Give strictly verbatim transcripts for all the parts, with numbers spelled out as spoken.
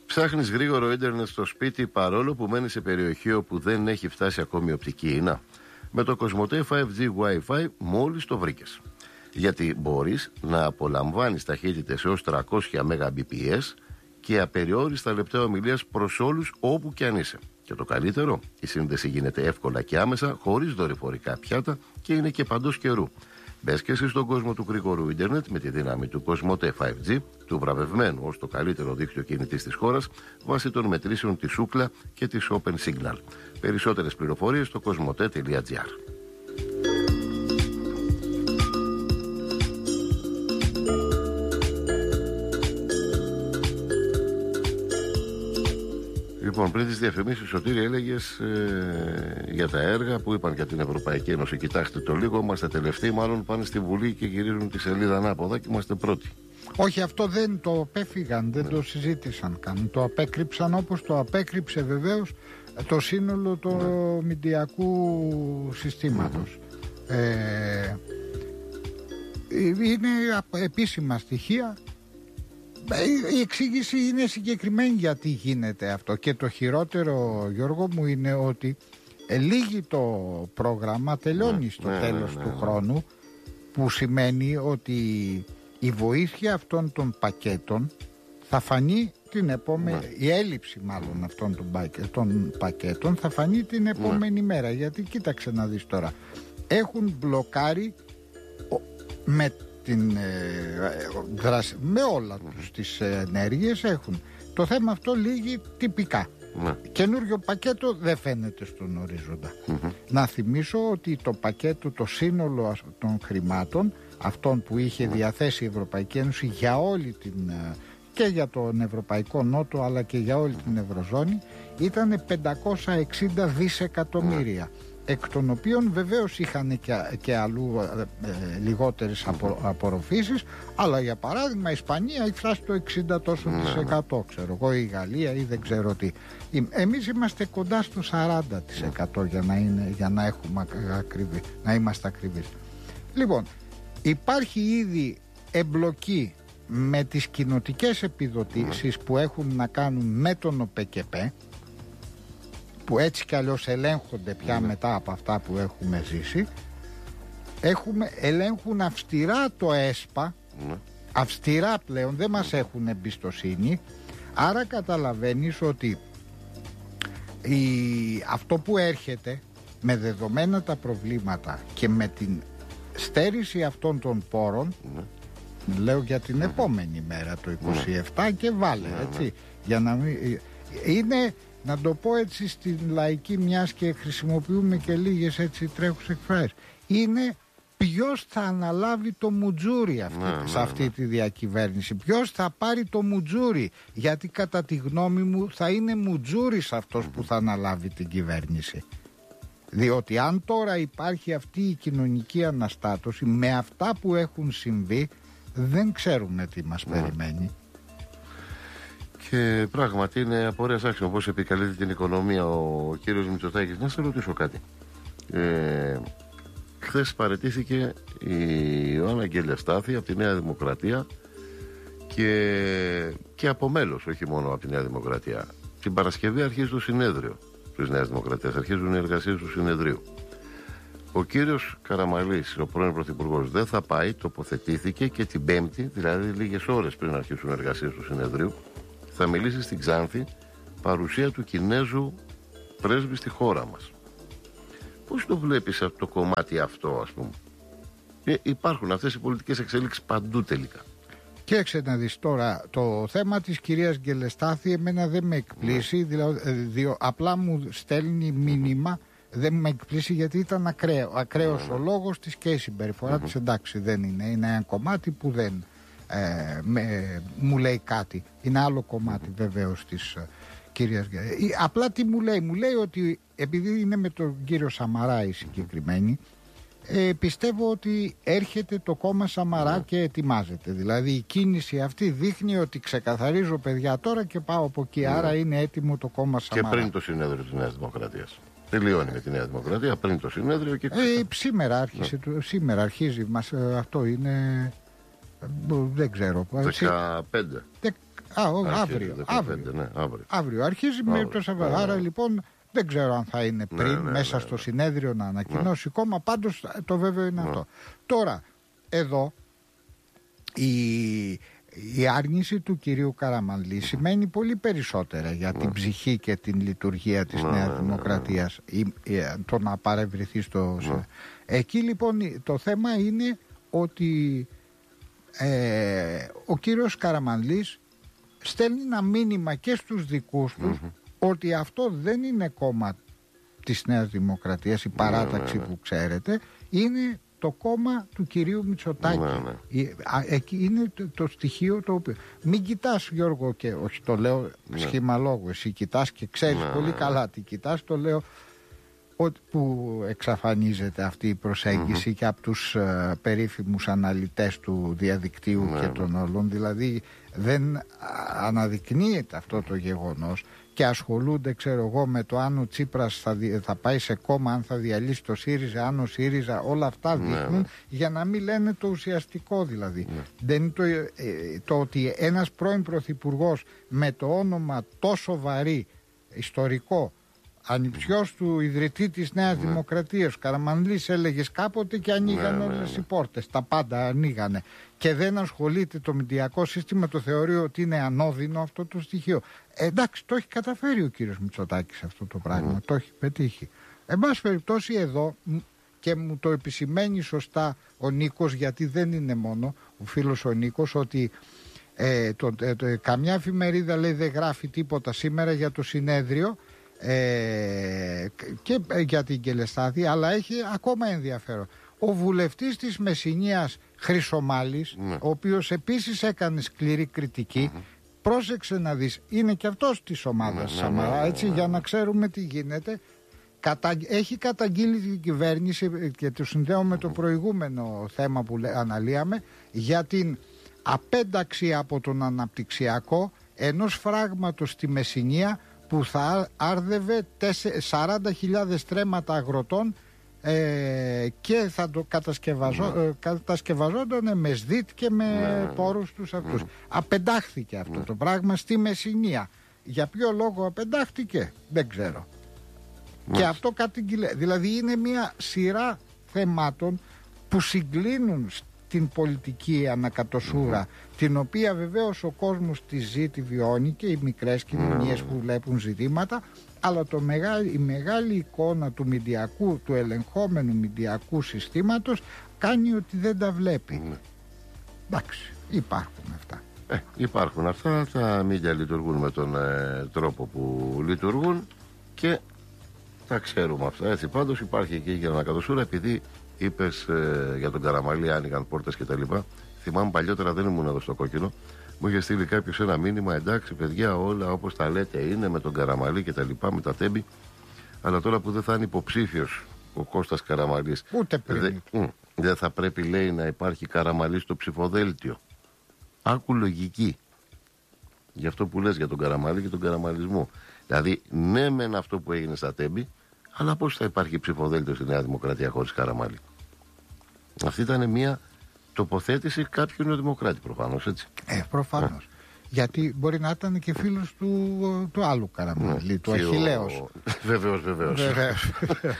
Ψάχνεις γρήγορο ίντερνετ στο σπίτι παρόλο που μένεις σε περιοχή όπου δεν έχει φτάσει ακόμη οπτική ίνα? Με το Κοσμοτέ φάιβ τζι Wi-Fi μόλις το βρήκες. Γιατί μπορείς να απολαμβάνεις ταχύτητες έως τριακόσια Mbps και απεριόριστα λεπτά ομιλίας προς όλους όπου και αν είσαι. Και το καλύτερο, η σύνδεση γίνεται εύκολα και άμεσα, χωρίς δορυφορικά πιάτα και είναι και παντός καιρού. Μπες και εσύ στον κόσμο του γρήγορου ίντερνετ με τη δύναμη του Κοσμοτέ φάιβ τζι, του βραβευμένου ως το καλύτερο δίκτυο κινητής της χώρας, βάσει των μετρήσεων της Ookla και της Open Signal. Περισσότερες πληροφορίες στο κοσμοτέ τελεία τζι άρ. Λοιπόν, πριν τις διαφημίσεις, Σωτήρη, έλεγες ε, για τα έργα που είπαν για την Ευρωπαϊκή Ένωση. Κοιτάξτε το λίγο, είμαστε τελευταίοι, μάλλον πάνε στη Βουλή και γυρίζουν τη σελίδα ανάποδα και είμαστε πρώτοι. Όχι, αυτό δεν το απέφυγαν, δεν ναι. το συζήτησαν καν. Το απέκρυψαν όπως το απέκρυψε βεβαίως το σύνολο του ναι. μηντιακού συστήματος. Mm-hmm. Ε, είναι επίσημα στοιχεία. Η εξήγηση είναι συγκεκριμένη γιατί γίνεται αυτό. Και το χειρότερο, Γιώργο μου, είναι ότι λύγει το πρόγραμμα, τελειώνει ναι, στο ναι, τέλος ναι, ναι, του ναι. χρόνου, που σημαίνει ότι η βοήθεια αυτών των πακέτων θα φανεί την επόμενη, ναι. η έλλειψη μάλλον αυτών των, πακέ, των πακέτων θα φανεί την επόμενη ναι. μέρα. Γιατί κοίταξε να δεις τώρα, έχουν μπλοκάρει με την ε, δράση, με όλα τους τις ενέργειες έχουν. Το θέμα αυτό λύγει τυπικά. Ναι. Καινούριο πακέτο δεν φαίνεται στον ορίζοντα. Mm-hmm. Να θυμίσω ότι το πακέτο, το σύνολο των χρημάτων αυτών που είχε mm-hmm. διαθέσει η Ευρωπαϊκή Ένωση για όλη την, και για τον Ευρωπαϊκό Νότο αλλά και για όλη την Ευρωζώνη, ήταν πεντακόσια εξήντα δισεκατομμύρια. Mm-hmm. Εκ των οποίων βεβαίως είχαν και, και αλλού ε, λιγότερες απο, απορροφήσεις, αλλά για παράδειγμα η Ισπανία έχει φτάσει το εξήντα τόσο τοις εκατό, ξέρω εγώ, η Γαλλία ή δεν ξέρω τι. Εμείς είμαστε κοντά στο σαράντα τοις εκατό για να, είναι, για να, έχουμε ακριβή, να είμαστε ακριβείς. Λοιπόν, υπάρχει ήδη εμπλοκή με τις κοινοτικές επιδοτήσεις που έχουν να κάνουν με τον ΟΠΕΚΕΠΕ, που έτσι κι αλλιώς ελέγχονται πια mm. μετά από αυτά που έχουμε ζήσει. Έχουμε, ελέγχουν αυστηρά το ΕΣΠΑ, mm. αυστηρά πλέον, δεν μας έχουν εμπιστοσύνη. Άρα καταλαβαίνεις ότι η, αυτό που έρχεται με δεδομένα τα προβλήματα και με την στέρηση αυτών των πόρων, mm. λέω για την mm. επόμενη μέρα το είκοσι επτά mm. και βάλε mm. έτσι, για να μην, είναι... Να το πω έτσι στην λαϊκή, μιας και χρησιμοποιούμε και λίγες έτσι τρέχουσες εκφράσεις, είναι ποιος θα αναλάβει το μουτζούρι αυτή, ναι, σε αυτή ναι, ναι. τη διακυβέρνηση, ποιος θα πάρει το μουτζούρι, γιατί κατά τη γνώμη μου θα είναι μουτζούρις αυτός mm-hmm. που θα αναλάβει την κυβέρνηση. Διότι αν τώρα υπάρχει αυτή η κοινωνική αναστάτωση με αυτά που έχουν συμβεί, δεν ξέρουμε τι μας mm. περιμένει. Και πράγματι είναι απορίας άξιο πώς επικαλείται την οικονομία ο κύριος Μητσοτάκης. Να σε ρωτήσω κάτι. Ε, χθες παραιτήθηκε η Ιωάννα Γκελεστάθη από τη Νέα Δημοκρατία και, και από μέλος, όχι μόνο από τη Νέα Δημοκρατία. Την Παρασκευή αρχίζει το συνέδριο της Νέας Δημοκρατίας, αρχίζουν οι εργασίες του συνεδρίου. Ο κύριος Καραμανλής, ο πρώην Πρωθυπουργός, δεν θα πάει, τοποθετήθηκε και την Πέμπτη, δηλαδή λίγες ώρες πριν αρχίσουν οι εργασίες του συνεδρίου, θα μιλήσει στην Ξάνθη παρουσία του Κινέζου πρέσβη στη χώρα μας. Πώς το βλέπεις από το κομμάτι αυτό, ας πούμε? Ε, υπάρχουν αυτές οι πολιτικές εξέλιξεις παντού τελικά. Κοίταξε να δεις τώρα, το θέμα της κυρίας Γκελεστάθη εμένα δεν με εκπλήσει, δηλαδή, διο, απλά μου στέλνει μήνυμα, δεν με εκπλήσει γιατί ήταν ακραίο, ακραίος mm-hmm. ο λόγος της και η συμπεριφορά mm-hmm. της, εντάξει δεν είναι, είναι ένα κομμάτι που δεν ε, με, μου λέει κάτι, είναι άλλο κομμάτι mm-hmm. βεβαίως της uh, κυρίας Γκελεστάθη. Απλά τι μου λέει, μου λέει ότι επειδή είναι με τον κύριο Σαμαρά η συγκεκριμένη, Ε, πιστεύω ότι έρχεται το κόμμα Σαμαρά yeah. και ετοιμάζεται. Δηλαδή η κίνηση αυτή δείχνει ότι ξεκαθαρίζω παιδιά τώρα και πάω από εκεί. Yeah. Άρα είναι έτοιμο το κόμμα Σαμαρά. Και πριν το συνέδριο της Νέας Δημοκρατίας. Τελειώνει με τη Νέα Δημοκρατία, πριν το συνέδριο και ξεκα... ε, σήμερα, άρχισε, yeah. το, σήμερα αρχίζει. Μας, ε, αυτό είναι... Ε, δεν ξέρω. δεκαπέντε. Α, ο, Αρχίζει αύριο, δεκαπέντε, αύριο. Ναι, αύριο. Αύριο αρχίζει με το Σαββατό. Άρα λοιπόν δεν ξέρω αν θα είναι πριν, ναι, ναι, μέσα ναι, στο ναι. συνέδριο να ανακοινώσει ναι. κόμμα. Πάντως το βέβαιο είναι ναι. αυτό. Τώρα, εδώ η, η άρνηση του κυρίου Καραμανλή σημαίνει πολύ περισσότερα για την ναι. ψυχή και την λειτουργία της ναι, Νέας ναι, Δημοκρατίας ναι, ναι. Η, το να παρευρεθεί στο... Ναι. Εκεί λοιπόν το θέμα είναι ότι ε, ο κύριος Καραμανλής στέλνει ένα μήνυμα και στους δικούς τους mm-hmm. ότι αυτό δεν είναι κόμμα της Νέας Δημοκρατίας, η παράταξη ναι, ναι, ναι. που ξέρετε, είναι το κόμμα του κυρίου Μητσοτάκη. Ναι, ναι. Εκεί είναι το, το στοιχείο το οποίο... Μην κοιτάς, Γιώργο, και όχι το λέω ναι. σχήμα λόγου, εσύ κοιτάς και ξέρεις ναι, πολύ ναι, καλά τι κοιτάς, το λέω ότι που εξαφανίζεται αυτή η προσέγγιση mm-hmm. και από τους uh, περίφημους αναλυτές του διαδικτύου ναι, και των όλων, δηλαδή δεν αναδεικνύεται αυτό το γεγονός και ασχολούνται, ξέρω εγώ, με το αν ο Τσίπρας θα, θα πάει σε κόμμα, αν θα διαλύσει το ΣΥΡΙΖΑ, αν ο ΣΥΡΙΖΑ, όλα αυτά δείχνουν ναι, ναι. για να μην λένε το ουσιαστικό δηλαδή. Ναι. Δεν είναι το, ε, το ότι ένας πρώην πρωθυπουργός με το όνομα τόσο βαρύ, ιστορικό, ανιψιός του ιδρυτή της Νέας ναι. Δημοκρατίας, Καραμανλής, έλεγες κάποτε και ανοίγαν ναι, όλες ναι, ναι. οι πόρτες, τα πάντα ανοίγανε και δεν ασχολείται το μηντιακό σύστημα, το θεωρεί ότι είναι ανώδυνο αυτό το στοιχείο. Ε, εντάξει, το έχει καταφέρει ο κύριος Μητσοτάκης αυτό το πράγμα, mm. το έχει πετύχει. Εν πάση περιπτώσει εδώ, και μου το επισημαίνει σωστά ο Νίκος, γιατί δεν είναι μόνο ο φίλος ο Νίκος, ότι ε, το, ε, το, καμιά εφημερίδα λέει δεν γράφει τίποτα σήμερα για το συνέδριο ε, και ε, για την Κελεστάθη, αλλά έχει ακόμα ενδιαφέρον. Ο βουλευτής της Μεσσηνίας Χρυσομάλης, mm. ο οποίος επίσης έκανε σκληρή κριτική, mm-hmm. πρόσεξε να δεις, είναι και αυτός της ομάδας mm-hmm. Σαμαρά, έτσι, mm-hmm. για να ξέρουμε τι γίνεται. Κατα... Έχει καταγγείλει την κυβέρνηση, και το συνδέω με το προηγούμενο θέμα που αναλύαμε, για την απένταξη από τον αναπτυξιακό ενός φράγματος στη Μεσσηνία που θα άρδευε σαράντα χιλιάδες τρέματα αγροτών ε, και θα το κατασκευαζό, ε, κατασκευαζόταν με ΣΔΙΤ και με ναι. πόρους τους αυτούς. Απεντάχθηκε αυτό ναι. το πράγμα στη Μεσσηνία. Για ποιο λόγο απεντάχθηκε δεν ξέρω. Ναι. Και αυτό κατηγγείλε. Δηλαδή είναι μια σειρά θεμάτων που συγκλίνουν την πολιτική ανακατοσούρα, mm-hmm. την οποία βεβαίως ο κόσμος τη ζει, τη βιώνει, και οι μικρές κοινωνίες mm-hmm. που βλέπουν ζητήματα, αλλά το μεγάλη, η μεγάλη εικόνα του μηντιακού, του ελεγχόμενου μηντιακού συστήματος κάνει ότι δεν τα βλέπει. Mm-hmm. Εντάξει, υπάρχουν αυτά. Ε, υπάρχουν αυτά, τα μίντια λειτουργούν με τον ε, τρόπο που λειτουργούν και τα ξέρουμε αυτά. Έτσι, πάντως υπάρχει εκεί για ανακατοσούρα, επειδή είπες ε, για τον Καραμανλή, άνοιγαν πόρτες και τα λοιπά. Θυμάμαι παλιότερα, δεν ήμουν εδώ στο Κόκκινο, μου είχε στείλει κάποιος ένα μήνυμα, εντάξει παιδιά, όλα όπως τα λέτε είναι με τον Καραμανλή και τα λοιπά, με τα τέμπη, αλλά τώρα που δεν θα είναι υποψήφιος ο Κώστας Καραμανλής, ούτε πριν δεν δε, δε θα πρέπει, λέει, να υπάρχει Καραμανλής στο ψηφοδέλτιο. Άκου λογική. Γι' αυτό που λες για τον Καραμανλή και τον καραμανλισμό. Δηλαδή, ναι μεν αυτό που έγινε στα τέμπη, αλλά πώς θα υπάρχει ψηφοδέλτιο στη Νέα Δημοκρατία χωρίς Καραμανλή. Αυτή ήταν μια τοποθέτηση κάποιου νεοδημοκράτη προφανώς, έτσι. Ε, προφανώς. Ε. Γιατί μπορεί να ήταν και φίλος του, του άλλου Καραμανλή, ναι, του Αχιλλέως. Ο... Βεβαίως, βεβαίως. Βεβαίως.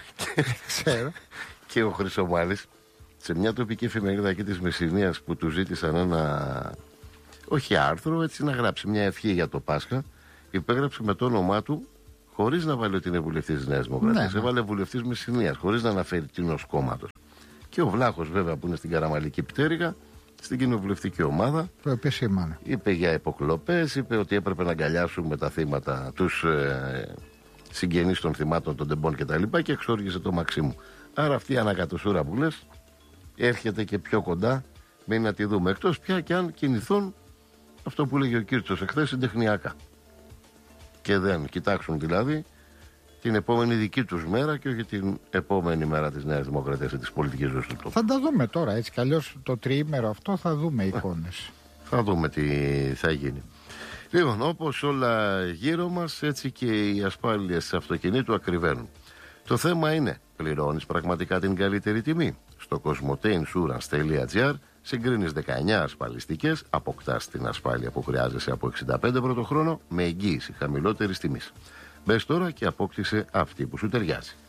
Ξέρω. Και ο Χρυσομάλης, σε μια τοπική εφημερίδα εκεί της Μεσσηνίας, που του ζήτησαν ένα, όχι άρθρο, έτσι, να γράψει μια ευχή για το Πάσχα, υπέγραψε με το όνομά του, χωρίς να βάλει ότι είναι βουλευτής της Νέας Δημοκρατίας. Ναι, έβαλε βουλευτής Μεσσηνίας, χωρίς να αναφέρει τίνος κόμματος. Και ο Βλάχος, βέβαια, που είναι στην καραμανλική πτέρυγα, στην κοινοβουλευτική ομάδα, το επισήμανε. Είπε για υποκλοπές, είπε ότι έπρεπε να αγκαλιάσουμε τα θύματα, τους ε, συγγενείς των θυμάτων των τεμπών κτλ. Και, και εξόργησε το Μαξίμου. Άρα αυτή η ανακατοσούρα που λες έρχεται και πιο κοντά, μένει να τη δούμε. Εκτός πια και αν κινηθούν, αυτό που λέγει ο Κίρτσος εχθές, συντεχνιακά. Και δεν κοιτάξουν δηλαδή την επόμενη δική τους μέρα και όχι την επόμενη μέρα της Νέας Δημοκρατίας ή της πολιτικής ζωής του τόπου. Θα τα δούμε τώρα, έτσι κι αλλιώς το τριήμερο αυτό θα δούμε εικόνες. Θα δούμε τι θα γίνει. Λοιπόν, όπως όλα γύρω μας, έτσι και οι ασφάλειες αυτοκινήτου ακριβένουν. Το θέμα είναι, πληρώνεις πραγματικά την καλύτερη τιμή? Στο κοσμοτέ ινσούρανς τελεία τζι άρ Συγκρίνεις δεκαεννιά ασφαλιστικές, αποκτάς την ασφάλεια που χρειάζεσαι από εξήντα πέντε πρώτο χρόνο με εγγύηση χαμηλότερης τιμής. Μπες τώρα και απόκτησε αυτή που σου ταιριάζει.